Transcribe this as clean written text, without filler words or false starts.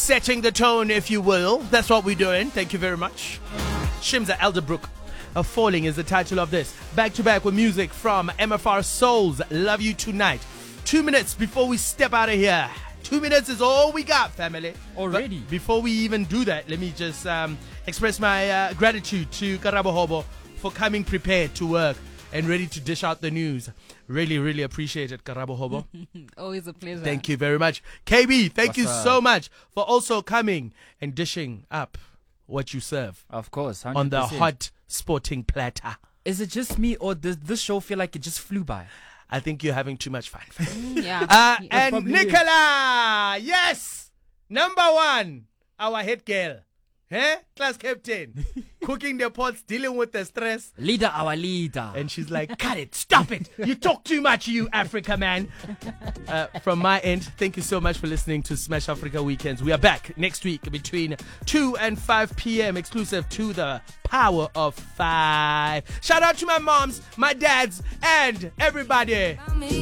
setting the tone, if you will. That's what we're doing. Thank you very much. Shimza Elderbrook. Falling is the title of this. Back to back with music from MFR Souls. Love You Tonight. 2 minutes before we step out of here. 2 minutes is all we got, family. Already. But before we even do that, let me just express my gratitude to Karabo Hobo for coming prepared to work and ready to dish out the news. Really, really appreciate it, Karabo Hobo. Always a pleasure. Thank you very much. KB, thank you so much for also coming and dishing up what you serve. Of course, 100%. On the hot sporting platter. Is it just me, or does this show feel like it just flew by? I think you're having too much fun. Yeah. And Nicola, yes, number one, our head girl, class captain, cooking the pots, dealing with the stress. Leader, our leader. And she's like, cut it, stop it. You talk too much, you Africa man. From my end, thank you so much for listening to Smash Africa Weekends. We are back next week between 2 and 5 p.m. exclusive to the Power of 5. Shout out to my moms, my dads, and everybody.